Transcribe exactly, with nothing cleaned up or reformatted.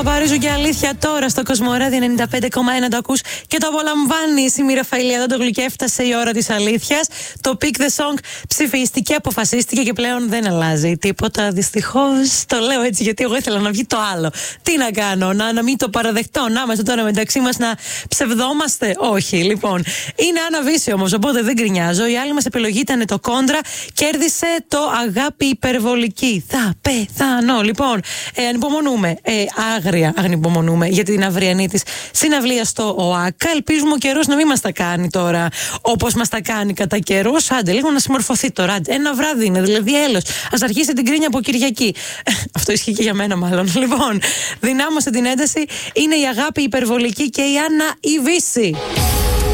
Παπαρίζου και αλήθεια τώρα στο Κοσμοράδιο ενενήντα πέντε κόμμα ένα το ακούς και το απολαμβάνεις. Είμαι η Ραφαηλία Δόντογλου και έφτασε η ώρα της αλήθειας. Το Pick the Song ψηφίστηκε, αποφασίστηκε και πλέον δεν αλλάζει τίποτα. Δυστυχώς το λέω έτσι γιατί εγώ ήθελα να βγει το άλλο. Τι να κάνω, να, να μην το παραδεχτώ, να είμαστε τώρα μεταξύ μας να ψευδόμαστε? Όχι, λοιπόν. Είναι Άννα Βύση όμως, οπότε δεν γκρινιάζω. Η άλλη μας επιλογή ήταν το Κόντρα. Κέρδισε το Αγάπη Υπερβολική. Θα πεθανώ. Λοιπόν, ε, ανυπομονούμε. Ε, άγρια ανυπομονούμε για την αυριανή της συναυλία στο ΟΑΚΑ. Ελπίζουμε ο καιρός να μην μας τα κάνει τώρα όπως μας τα κάνει κατά καιρούς. Άντε, λίγο να συμμορφωθεί τώρα. Άντε, ένα βράδυ είναι, δηλαδή έλος. Ας αρχίσει την κρίνια από Κυριακή. Αυτό ισχύει και για μένα, μάλλον. Λοιπόν, δυνάμωσε την ένταση. Είναι η Αγάπη Υπερβολική και η Άννα η Βύση.